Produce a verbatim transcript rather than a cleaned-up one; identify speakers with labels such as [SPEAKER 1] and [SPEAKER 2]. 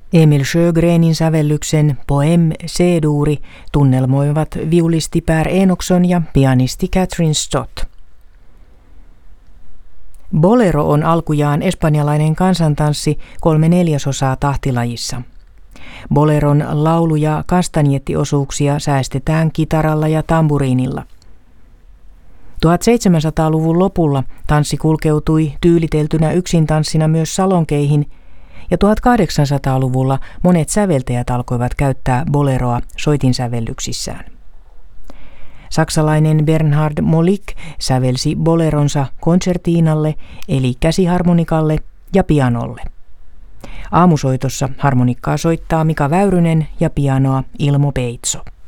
[SPEAKER 1] Emil Sjögrenin sävellyksen Poem C-duuri tunnelmoivat viulisti Per Enoksson ja pianisti Catherine Stott. Bolero on alkujaan espanjalainen kansantanssi kolme neljäsosaa tahtilajissa. Boleron laulu- ja kastanjettiosuuksia säästetään kitaralla ja tamburiinilla. tuhatseitsemänsataaluvun lopulla tanssi kulkeutui tyyliteltynä yksintanssina myös salonkeihin, ja tuhatkahdeksansataaluvulla monet säveltäjät alkoivat käyttää boleroa soitinsävellyksissään. Saksalainen Bernhard Molik sävelsi boleronsa konsertiinalle eli käsiharmonikalle ja pianolle. Aamusoitossa harmonikkaa soittaa Mika Väyrynen ja pianoa Ilmo Peitso.